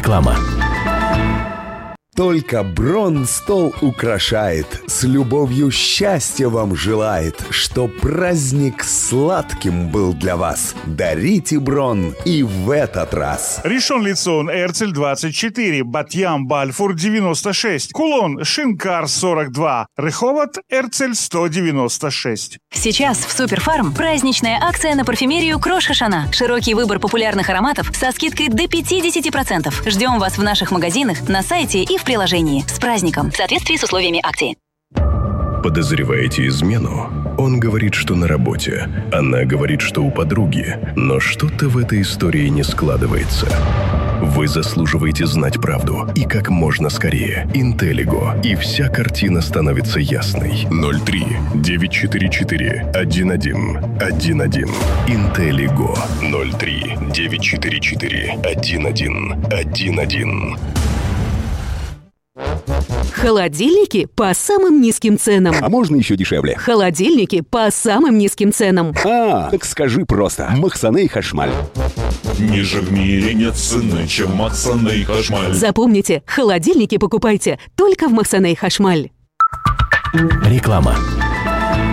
Реклама. Только Бронн стол украшает, с любовью счастья вам желает, чтоб праздник сладким был для вас. Дарите Бронн и в этот раз. Ришон Лицион, Эрцель 24, Батьям, Бальфур 96, Кулон, Шинкар 42, Реховод, Эрцель 196. Сейчас в Суперфарм праздничная акция на парфюмерию Крош Хашана. Широкий выбор популярных ароматов со скидкой до 50%. Ждем вас в наших магазинах, на сайте и в приложении. С праздником! В соответствии с условиями акции. Подозреваете измену? Он говорит, что на работе. Она говорит, что у подруги. Но что-то в этой истории не складывается. Вы заслуживаете знать правду. И как можно скорее. Интеллиго. И вся картина становится ясной. 03-944-11-11. Интеллиго. 03-944-11-11. Холодильники по самым низким ценам. А можно еще дешевле? Холодильники по самым низким ценам. Так скажи просто. Махсаней Хашмаль. Ниже в мире нет цены, чем Махсаней Хашмаль. Запомните, холодильники покупайте только в Махсаней Хашмаль. Реклама.